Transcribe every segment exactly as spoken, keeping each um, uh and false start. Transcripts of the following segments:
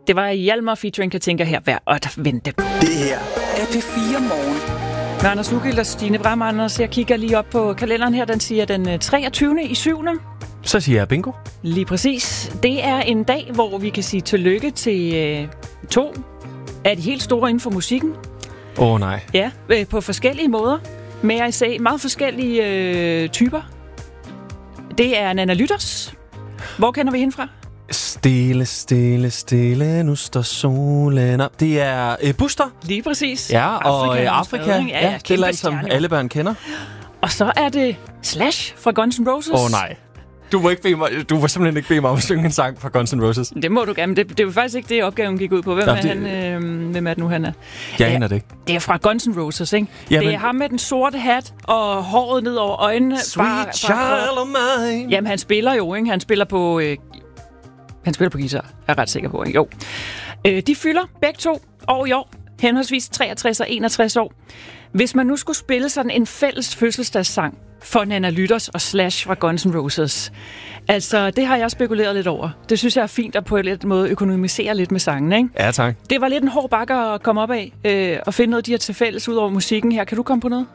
Det var Hjalmar featuring Katinka her værd at vente. Det her er P fire Morgen. Med Anders Ugild og Stine Bram. Anders, jeg kigger lige op på kalenderen her. Den siger den treogtyvende i syvende Så siger jeg bingo. Lige præcis. Det er en dag, hvor vi kan sige tillykke til øh, to af de helt store inden for musikken. Åh oh, nej. Ja, øh, på forskellige måder. Men jeg sagde meget forskellige øh, typer. Det er Nanna Lytters. Hvor kender vi hende fra? Stille, stille, stille, nu står solen op. Det er øh, Buster. Lige præcis. Ja, og Afrika. Afrika. Ja, ja, ja, det er land, som alle børn kender. Og så er det Slash fra Guns N' Roses. Åh oh, nej. Du må, ikke bede mig, du må simpelthen ikke bede mig om at synge en sang fra Guns N' Roses. Det må du gerne, det, det var faktisk ikke det, opgaven gik ud på. Hvem, Nå, er, det... han, øh, hvem er det nu, han er? Jeg aner det ikke. Det er fra Guns N' Roses, ikke? Ja, det er men... ham med den sorte hat og håret ned over øjnene. Sweet bare, child bare of mine. Jamen, han spiller jo, ikke? Han spiller på... Øh, han spiller på guitar, er jeg ret sikker på, ikke? Jo. Øh, de fylder begge to år i år, henholdsvis treogtres og enogtres år. Hvis man nu skulle spille sådan en fælles fødselsdagssang for Nanna Lytters og Slash fra Guns N' Roses. Altså, det har jeg spekuleret lidt over. Det synes jeg er fint at på en lidt måde økonomisere lidt med sangen, ikke? Ja, tak. Det var lidt en hård bakke at komme op af, øh, og finde noget, de har til fælles ud over musikken her. Kan du komme på noget?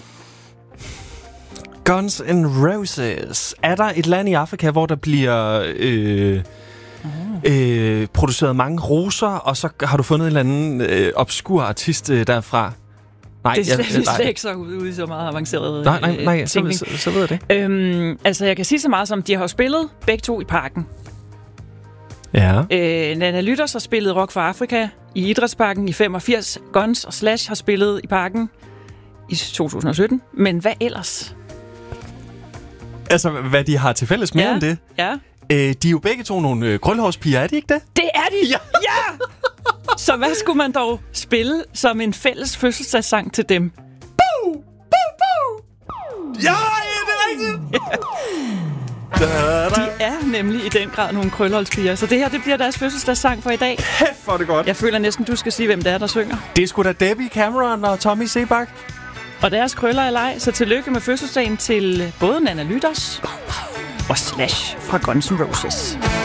Guns N' Roses. Er der et land i Afrika, hvor der bliver øh, uh. øh, produceret mange roser, og så har du fundet en eller anden øh, obskur artist øh, derfra? Nej, det er slet, jeg, slet ikke så ude i så meget avanceret nej, nej, nej, øh, så, så, så ved jeg det. Øhm, altså, jeg kan sige så meget som, de har spillet begge to i Parken. Ja. Øh, Nanna Lytters har spillet Rock for Afrika i Idrætsparken i femogfirs. Guns og Slash har spillet i Parken i to tusind og sytten. Men hvad ellers? Altså, hvad de har til fælles mere ja, end det? Ja. Øh, de er jo begge to nogle øh, krølhårspiger, er de ikke det? Det er de! Ja! Ja! Så hvad skulle man dog spille som en fælles fødselsdagssang til dem? Boo! Boo! Boo! Ja, det er rigtigt! Ja. De er nemlig i den grad nogle krølholdspiger. Så det her, det bliver deres fødselsdagssang for i dag. Kæft, hvor er det godt. Jeg føler næsten, du skal sige, hvem det er, der synger. Det er sgu da Debbie Cameron og Tommy Sebak. Og deres krøller er leg, så tillykke med fødselsdagen til både Nanna Lytters og Slash fra Guns N' Roses.